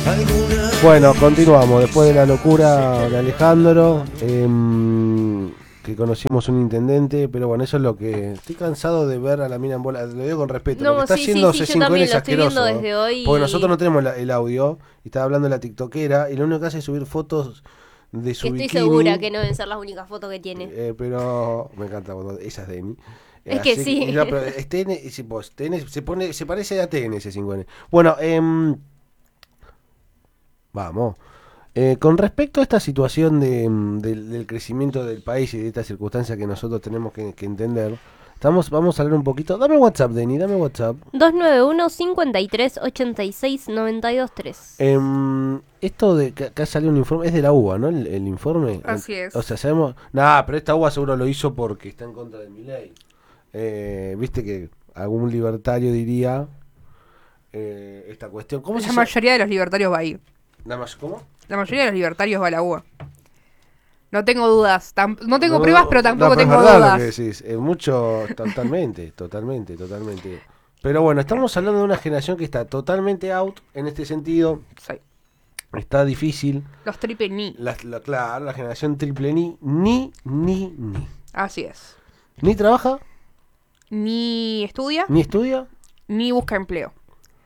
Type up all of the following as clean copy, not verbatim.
Bueno, continuamos. Después de la locura de Alejandro, que conocimos un intendente, pero bueno, eso es lo que... Estoy cansado de ver a la mina en bola, lo digo con respeto. Lo que está haciendo yo C5N también es lo estoy viendo asqueroso, desde hoy. porque nosotros no tenemos el audio, y estaba hablando de la tiktokera, y lo único que hace es subir fotos de Que su estoy bikini. segura que no deben ser las únicas fotos que tiene. Pero me encanta cuando ella es Deni. Es que sí. No, pero es TN, se parece a TN ese 5N. Bueno, vamos. Con respecto a esta situación del crecimiento del país y de esta circunstancia que nosotros tenemos que entender, vamos a hablar un poquito. Dame WhatsApp, Deni, dame WhatsApp. 291-53-86-92-3. Esto de que acá salió un informe, es de la UBA, ¿no? El informe. Así es. O sea, sabemos... Nah, pero esta UBA seguro lo hizo porque está en contra de Milei. Viste que algún libertario diría esta cuestión. ¿Cómo se La llama? mayoría de los libertarios va a ir. ¿Cómo? La mayoría de los libertarios va a la UBA. No tengo dudas. No tengo pruebas, pero tampoco pero tengo es verdad dudas. Lo que decís. Es mucho, totalmente. Pero bueno, estamos hablando de una generación que está totalmente out en este sentido. Sí. Está difícil. Los triple ni. Claro, la generación triple ni. Así es. Ni trabaja, Ni estudia, ni estudia, ni busca empleo.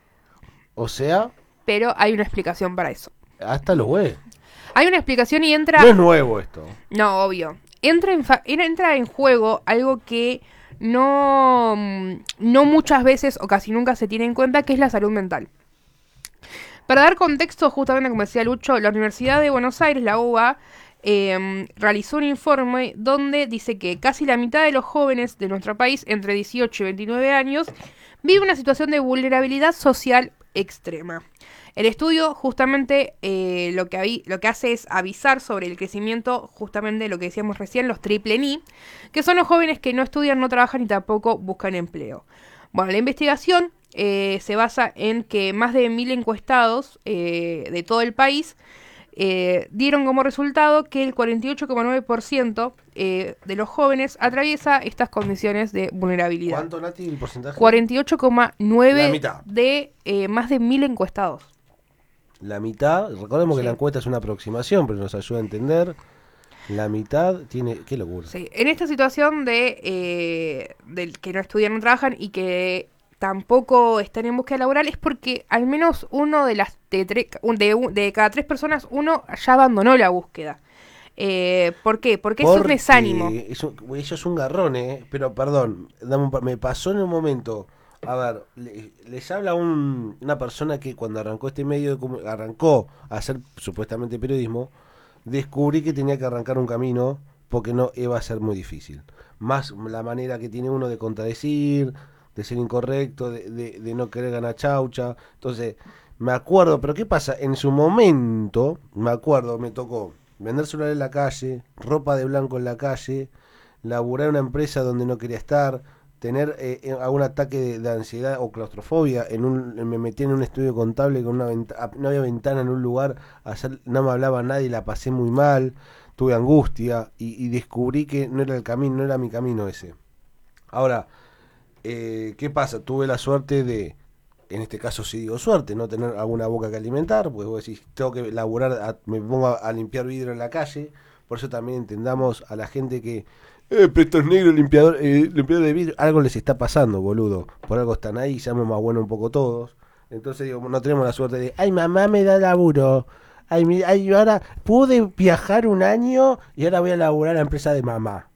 o sea, Pero hay una explicación para eso. hasta los güeyes. Hay una explicación y entra... No es nuevo esto. No, obvio. Entra en juego algo que no muchas veces o casi nunca se tiene en cuenta, que es la salud mental. Para dar contexto, justamente como decía Lucho, la Universidad de Buenos Aires, la UBA, realizó un informe donde dice que casi la mitad de los jóvenes de nuestro país, entre 18 y 29 años, vive una situación de vulnerabilidad social extrema. El estudio justamente lo que hace es avisar sobre el crecimiento, justamente de lo que decíamos recién, los triple ni, que son los jóvenes que no estudian, no trabajan y tampoco buscan empleo. Bueno, la investigación se basa en que más de 1000 encuestados de todo el país dieron como resultado que el 48,9% de los jóvenes atraviesa estas condiciones de vulnerabilidad. ¿Cuánto, Nati, el porcentaje? 48,9% de más de 1000 encuestados. La mitad, recordemos Sí. que la encuesta es una aproximación, pero nos ayuda a entender. La mitad tiene... ¡Qué locura! Sí, en esta situación de que no estudian, no trabajan y que tampoco están en búsqueda laboral, es porque al menos uno de de cada 3 personas, uno ya abandonó la búsqueda. ¿Por qué? Porque eso es un desánimo. Eso es un garrón, pero perdón, me pasó en un momento. A ver, les habla una persona que cuando arrancó este medio, arrancó a hacer supuestamente periodismo, descubrí que tenía que arrancar un camino porque no iba a ser muy difícil. Más la manera que tiene uno de contradecir, de ser incorrecto, de no querer ganar chaucha. Entonces, me acuerdo, pero ¿qué pasa? En su momento, me tocó vender celular en la calle, ropa de blanco en la calle, laburar en una empresa donde no quería estar, tener algún ataque de ansiedad o claustrofobia. Me metí en un estudio contable con no había ventana en un lugar, no me hablaba nadie, la pasé muy mal, tuve angustia y descubrí que no era el camino, no era mi camino ese. Ahora, ¿qué pasa? Tuve la suerte de, en este caso sí digo suerte, no tener alguna boca que alimentar, pues vos decís, tengo que laburar, me pongo a limpiar vidrio en la calle. Por eso también entendamos a la gente que pero estos negros limpiador de vidrio, algo les está pasando, boludo. Por algo están ahí, seamos más buenos un poco todos. Entonces digo, no tenemos la suerte de, ay, mamá me da laburo. Ay, ahora pude viajar un año y ahora voy a laburar a la empresa de mamá.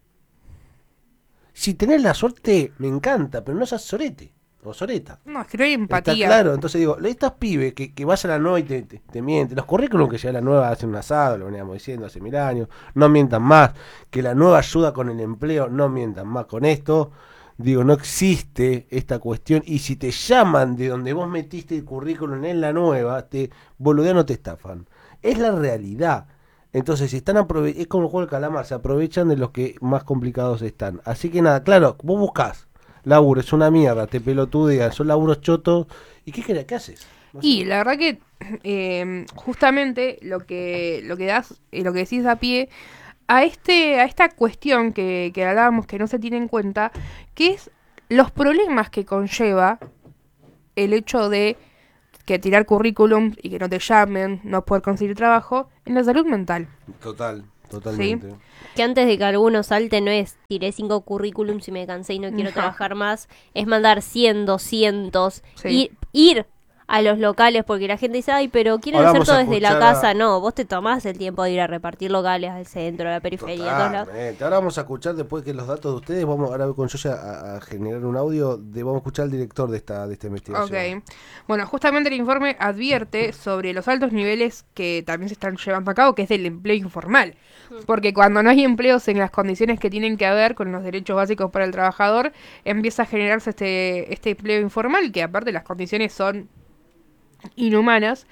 Si tenés la suerte, me encanta, pero no seas sorete o soreta. No, es que no hay empatía. Está claro, entonces digo, estos pibes que vas a la nueva y te mienten, los currículums que ya la nueva hacen un asado, lo veníamos diciendo hace 1000 años, no mientan más, que la nueva ayuda con el empleo, no mientan más con esto. Digo, no existe esta cuestión, y si te llaman de donde vos metiste el currículum en la nueva, te boludean o te estafan. Es la realidad. Entonces, si están es como el juego del calamar, se aprovechan de los que más complicados están. Así que nada, claro, vos buscás laburo, es una mierda, te pelotudean, son laburos chotos. ¿Y qué querés? ¿Qué haces? No sé. Y la verdad que justamente lo que decís da pie a esta cuestión que hablábamos, que no se tiene en cuenta, que es los problemas que conlleva el hecho de que tirar currículum y que no te llamen, no poder conseguir trabajo, en la salud mental. Totalmente. ¿Sí? Que antes de que alguno salte no es tiré 5 currículums y me cansé y no quiero No. trabajar más, es mandar 100, 200, Sí. ir a los locales, porque la gente dice, ay, pero quieren Ahora hacer vamos todo a desde la escuchar casa. No, vos te tomás el tiempo de ir a repartir locales al centro, a la periferia, a todos lados. Totalmente. Ahora vamos a escuchar, después que los datos de ustedes, vamos ahora con Joya a generar un audio, vamos a escuchar al director de esta investigación. Ok. Bueno, justamente el informe advierte sobre los altos niveles que también se están llevando a cabo, que es del empleo informal. Porque cuando no hay empleos en las condiciones que tienen que haber con los derechos básicos para el trabajador, empieza a generarse este empleo informal, que aparte las condiciones son inhumanas.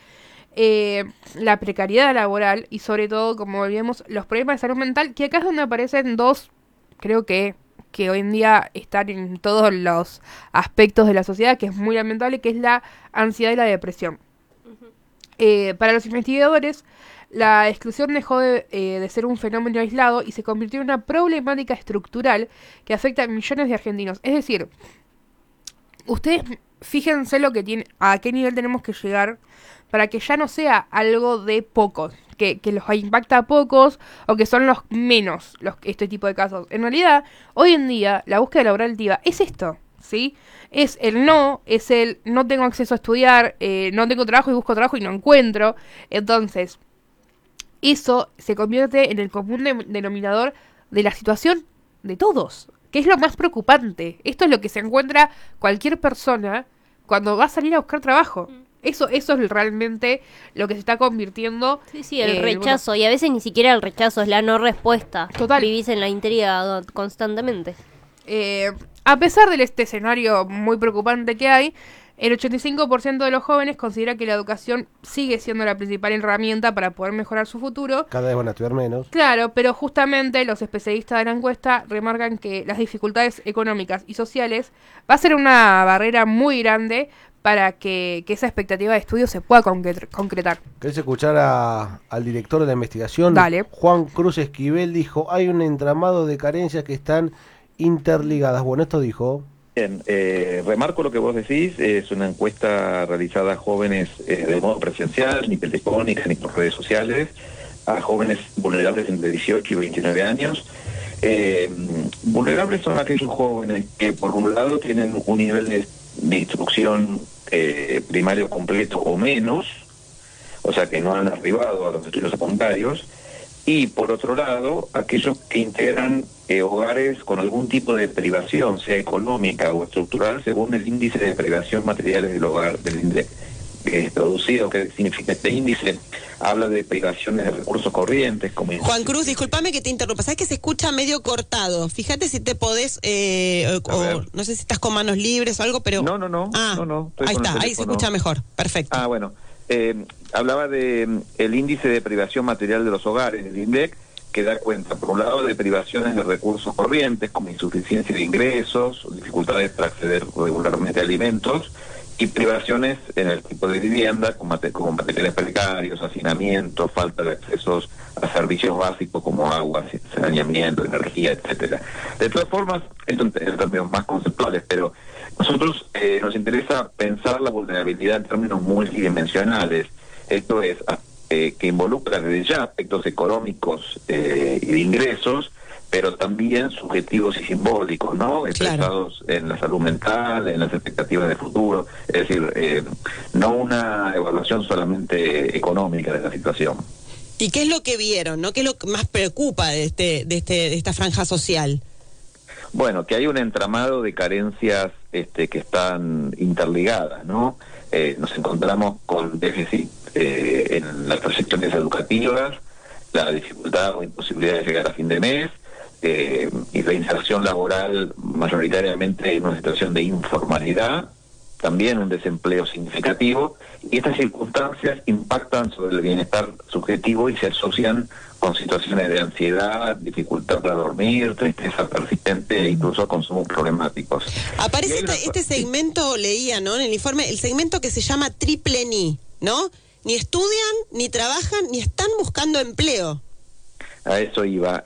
La precariedad laboral y sobre todo, como vemos, los problemas de salud mental, que acá es donde aparecen dos, creo que hoy en día están en todos los aspectos de la sociedad, que es muy lamentable, que es la ansiedad y la depresión. Para los investigadores, la exclusión dejó de ser un fenómeno aislado y se convirtió en una problemática estructural que afecta a millones de argentinos. Es decir, ustedes fíjense lo que tiene, a qué nivel tenemos que llegar para que ya no sea algo de pocos, que los impacta a pocos o que son los menos este tipo de casos. En realidad, hoy en día, la búsqueda laboral activa es esto, ¿sí? Es el no tengo acceso a estudiar, no tengo trabajo y busco trabajo y no encuentro. Entonces, eso se convierte en el común denominador de la situación de todos, que es lo más preocupante. Esto es lo que se encuentra cualquier persona cuando va a salir a buscar trabajo. Eso es realmente lo que se está convirtiendo. Sí, el rechazo. Y a veces ni siquiera el rechazo, es la no respuesta. Total. Vivís en la intriga constantemente. A pesar de este escenario muy preocupante que hay, el 85% de los jóvenes considera que la educación sigue siendo la principal herramienta para poder mejorar su futuro. Cada vez van a estudiar menos. Claro, pero justamente los especialistas de la encuesta remarcan que las dificultades económicas y sociales va a ser una barrera muy grande para que esa expectativa de estudio se pueda concretar. ¿Querés escuchar al director de la investigación? Dale. Juan Cruz Esquivel dijo, hay un entramado de carencias que están interligadas. Bueno, esto dijo... Bien, remarco lo que vos decís, es una encuesta realizada a jóvenes de modo presencial, ni telefónica, ni por redes sociales, a jóvenes vulnerables entre 18 y 29 años. Vulnerables son aquellos jóvenes que por un lado tienen un nivel de instrucción primario completo o menos, o sea que no han arribado a los estudios secundarios, y por otro lado, aquellos que integran hogares con algún tipo de privación, sea económica o estructural, según el índice de privación materiales del hogar del INDEC. Traducido, ¿qué significa este índice? Habla de privaciones de recursos corrientes, como... Juan Cruz, discúlpame que te interrumpa, sabes que se escucha medio cortado, fíjate si te podés, no sé si estás con manos libres o algo, pero... No, ahí está, ahí se escucha mejor, perfecto. Bueno, hablaba de el índice de privación material de los hogares, el INDEC, que da cuenta, por un lado, de privaciones de recursos corrientes, como insuficiencia de ingresos, dificultades para acceder regularmente a alimentos, y privaciones en el tipo de vivienda, como materiales precarios, hacinamiento, falta de accesos a servicios básicos como agua, saneamiento, energía, etcétera. De todas formas, esto en términos más conceptuales, pero nosotros nos interesa pensar la vulnerabilidad en términos multidimensionales. Esto es, que involucra desde ya aspectos económicos y de ingresos, pero también subjetivos y simbólicos, ¿no? Expresados en la salud mental, en las expectativas de futuro, es decir, no una evaluación solamente económica de la situación. ¿Y qué es lo que vieron, no? ¿Qué es lo que más preocupa de esta franja social? Bueno, que hay un entramado de carencias que están interligadas, ¿no? Nos encontramos con déficit en las trayectorias educativas, la dificultad o imposibilidad de llegar a fin de mes, y la inserción laboral mayoritariamente en una situación de informalidad, también un desempleo significativo, y estas circunstancias impactan sobre el bienestar subjetivo y se asocian con situaciones de ansiedad, dificultad para dormir, tristeza persistente e incluso consumos problemáticos. Aparece este segmento, leía, ¿no? En el informe, el segmento que se llama triple ni, ¿no? Ni estudian, ni trabajan, ni están buscando empleo. A eso iba.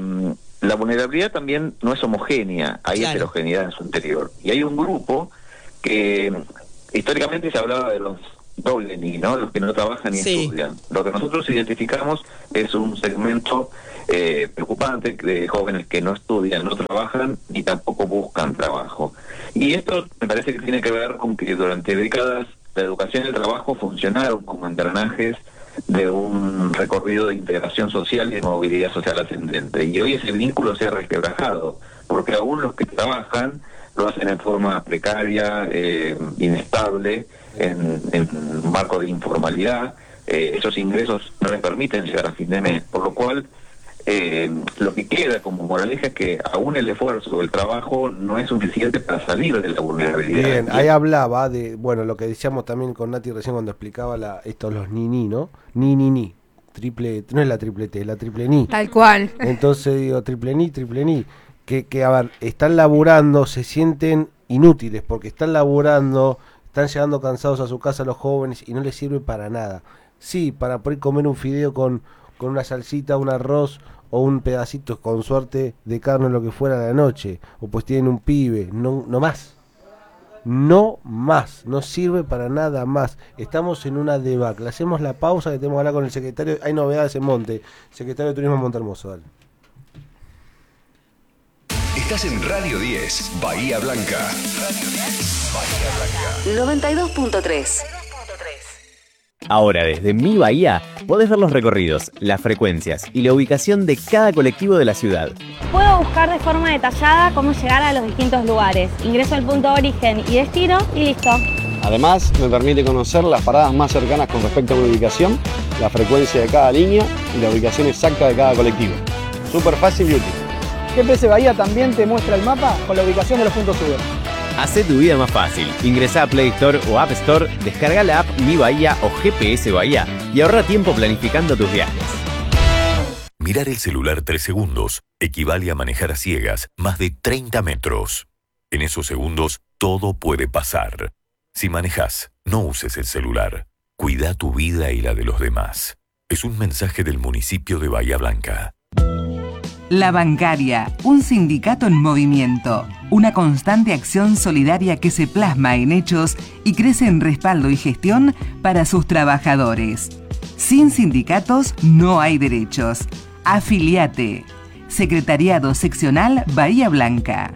La vulnerabilidad también no es homogénea, hay Claro. heterogeneidad en su interior. Y hay un grupo que históricamente se hablaba de los doble ni, ¿no? Los que no trabajan ni estudian. Lo que nosotros identificamos es un segmento preocupante de jóvenes que no estudian, no trabajan ni tampoco buscan trabajo. Y esto me parece que tiene que ver con que durante décadas la educación y el trabajo funcionaron como engranajes de un recorrido de integración social y de movilidad social ascendente. Y hoy ese vínculo se ha resquebrajado, porque aún los que trabajan lo hacen en forma precaria, inestable, en un marco de informalidad. Esos ingresos no les permiten llegar a fin de mes, por lo cual lo que queda como moraleja es que aún el esfuerzo del trabajo no es suficiente para salir de la vulnerabilidad. Bien, ahí hablaba de, bueno, lo que decíamos también con Nati recién cuando explicaba los ni, ¿no? Ni. Triple, no es la triple T, es la triple ni. Tal cual. Entonces digo, triple ni. Que a ver, están laburando, se sienten inútiles porque están laburando, están llegando cansados a su casa los jóvenes y no les sirve para nada. Sí, para poder comer un fideo con una salsita, un arroz o un pedacito con suerte de carne o lo que fuera a la noche, o pues tienen un pibe, no más, no sirve para nada más. Estamos en una debacle. Hacemos la pausa que tenemos que hablar con el secretario. Hay novedades en Monte, secretario de Turismo de Montehermoso. Dale. Estás en Radio 10, Bahía Blanca. Radio 10, Bahía Blanca. 92.3. Ahora desde Mi Bahía podés ver los recorridos, las frecuencias y la ubicación de cada colectivo de la ciudad. Puedo buscar de forma detallada cómo llegar a los distintos lugares. Ingreso al punto de origen y destino y listo. Además, me permite conocer las paradas más cercanas con respecto a mi ubicación, la frecuencia de cada línea y la ubicación exacta de cada colectivo. Súper fácil y útil. GPS Bahía también te muestra el mapa con la ubicación de los puntos UBER. Hacé tu vida más fácil. Ingresá a Play Store o App Store, descarga la app Mi Bahía o GPS Bahía y ahorra tiempo planificando tus viajes. Mirar el celular 3 segundos equivale a manejar a ciegas más de 30 metros. En esos segundos, todo puede pasar. Si manejás, no uses el celular. Cuida tu vida y la de los demás. Es un mensaje del municipio de Bahía Blanca. La Bancaria, un sindicato en movimiento, una constante acción solidaria que se plasma en hechos y crece en respaldo y gestión para sus trabajadores. Sin sindicatos no hay derechos. Afiliate. Secretariado Seccional Bahía Blanca.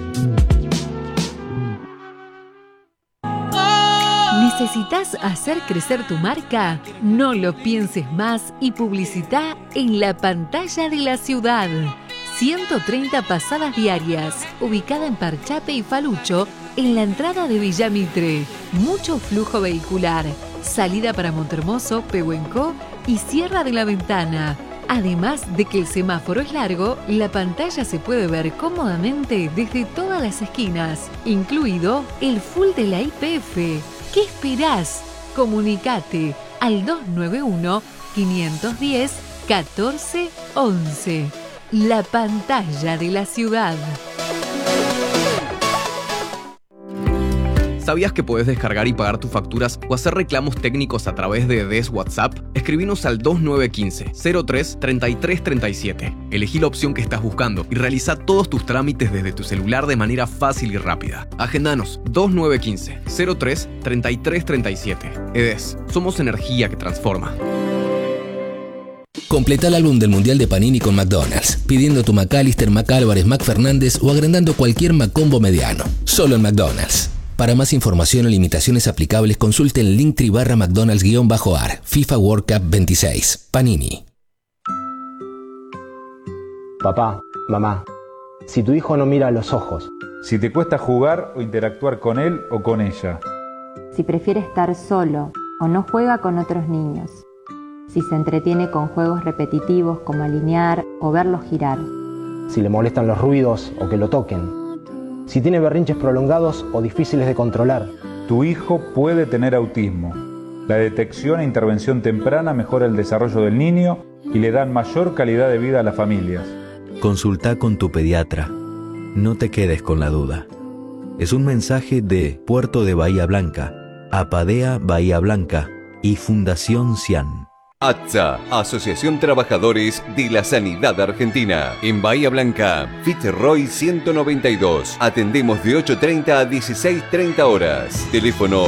¿Necesitas hacer crecer tu marca? No lo pienses más y publicita en la pantalla de la ciudad. 130 pasadas diarias, ubicada en Parchape y Falucho, en la entrada de Villa Mitre. Mucho flujo vehicular, salida para Montehermoso, Pehuenco y Sierra de la Ventana. Además de que el semáforo es largo, la pantalla se puede ver cómodamente desde todas las esquinas, incluido el full de la YPF. ¿Qué esperás? Comunicate al 291-510-1411. La pantalla de la ciudad. ¿Sabías que podés descargar y pagar tus facturas o hacer reclamos técnicos a través de DES WhatsApp? Escribinos al 2915-03-3337. Elegí la opción que estás buscando y realiza todos tus trámites desde tu celular de manera fácil y rápida. Agendanos 2915-03-3337. EDES, somos energía que transforma. Completa el álbum del Mundial de Panini con McDonald's, pidiendo tu McAllister, McAlvarez, McFernández o agrandando cualquier McCombo mediano. Solo en McDonald's. Para más información o limitaciones aplicables, consulte el Linktree/McDonald's-AR, FIFA World Cup 26. Panini. Papá, mamá, si tu hijo no mira a los ojos. Si te cuesta jugar o interactuar con él o con ella. Si prefiere estar solo o no juega con otros niños. Si se entretiene con juegos repetitivos como alinear o verlos girar. Si le molestan los ruidos o que lo toquen. Si tiene berrinches prolongados o difíciles de controlar. Tu hijo puede tener autismo. La detección e intervención temprana mejora el desarrollo del niño y le dan mayor calidad de vida a las familias. Consulta con tu pediatra. No te quedes con la duda. Es un mensaje de Puerto de Bahía Blanca, Apadea Bahía Blanca y Fundación Cian. ATSA, Asociación Trabajadores de la Sanidad Argentina. En Bahía Blanca, Fitzroy 192. Atendemos de 8:30 a 16:30 horas. Teléfono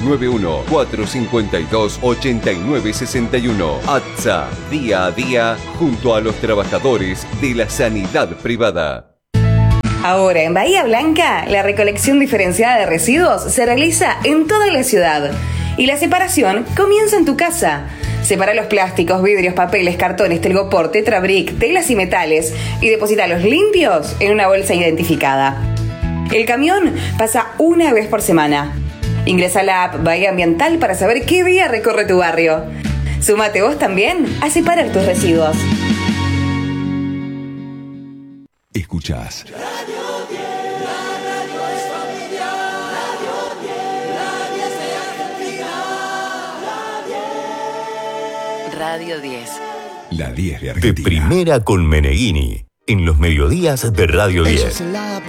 291-452-8961. ATSA, día a día, junto a los trabajadores de la sanidad privada. Ahora en Bahía Blanca, la recolección diferenciada de residuos se realiza en toda la ciudad. Y la separación comienza en tu casa. Separa los plásticos, vidrios, papeles, cartones, telgopor, tetrabric, telas y metales y deposítalos limpios en una bolsa identificada. El camión pasa una vez por semana. Ingresa a la app Bahía Ambiental para saber qué día recorre tu barrio. Súmate vos también a separar tus residuos. Escuchás Radio 10. La 10 de Argentina. De primera con Meneghini, en los mediodías de Radio 10.